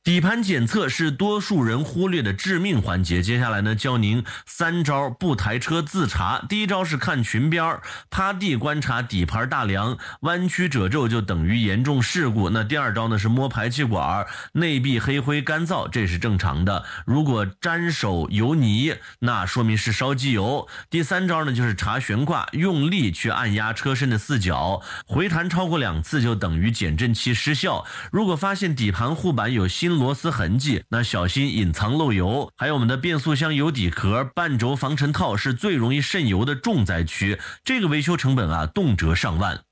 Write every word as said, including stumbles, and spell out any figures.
底盘检测是多数人忽略的致命环节，接下来呢，教您三招不抬车自查。第一招是看裙边，趴地观察底盘大梁，弯曲褶皱就等于严重事故。那第二招呢是摸排气管，内壁黑灰干燥，这是正常的。如果沾手油泥，那说明是烧机油。第三招呢就是查悬挂，用力去按压车身的四角，回弹超过两次就等于减震器失效。如果发现底盘护板有新螺丝痕迹，那小心隐藏漏油。还有我们的变速箱油底壳、半轴防尘套是最容易渗油的重灾区，这个维修成本啊动辄上万。